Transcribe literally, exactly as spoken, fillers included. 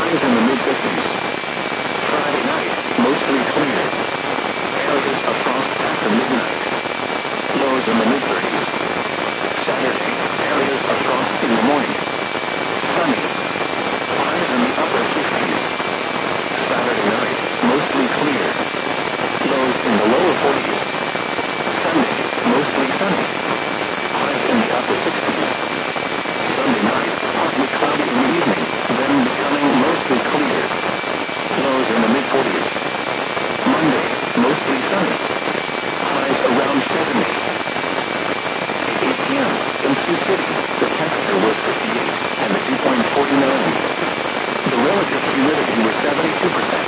highs in the mid-fifties. Friday night, mostly clear. Areas of frost after midnight. Lows in the mid-thirties. Saturday, areas of frost in the morning. Sunny. Highs in the upper sixties. Saturday night, mostly clear. Lows in the lower forties. Sunday, mostly sunny. Highs in the upper sixties. Sunday night, partly cloudy in the evening, then becoming mostly clear. Lows in the mid-forties. Monday, mostly sunny. Highs around seventy. At eight p m in Sioux City, the temperature was fifty-eight and the dew point forty-nine. The relative humidity was seventy-two percent.